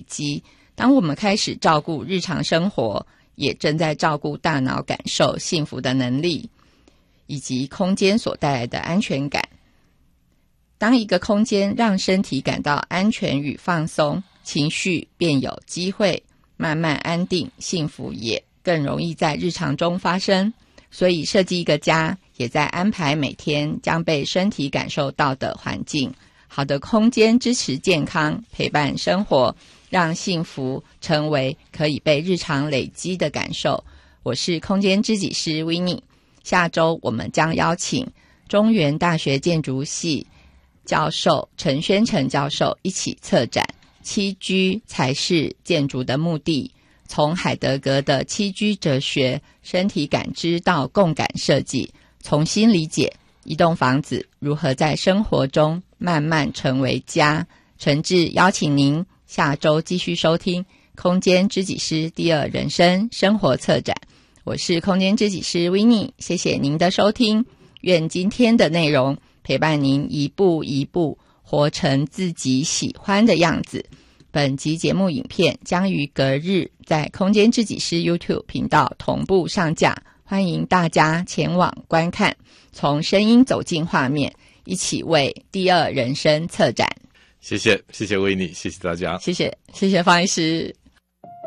积。当我们开始照顾日常生活，也正在照顾大脑感受幸福的能力，以及空间所带来的安全感。当一个空间让身体感到安全与放松，情绪便有机会慢慢安定，幸福也更容易在日常中发生。所以设计一个家，也在安排每天将被身体感受到的环境。好的空间支持健康，陪伴生活，让幸福成为可以被日常累积的感受。我是空间知己师 Winnie， 下周我们将邀请中原大学建筑系教授陈宣诚教授一起策展栖居才是建筑的目的，从海德格的栖居哲学、身体感知到共感设计，重新理解一栋房子如何在生活中慢慢成为家。诚挚邀请您下周继续收听空间知己师第二人生生活策展。我是空间知己师 Winnie， 谢谢您的收听，愿今天的内容陪伴您一步一步活成自己喜欢的样子。本集节目影片将于隔日在空间知己师 YouTube 频道同步上架，欢迎大家前往观看，从声音走进画面，一起为第二人生策展。 谢谢威尼，谢谢大家， 谢谢方医师。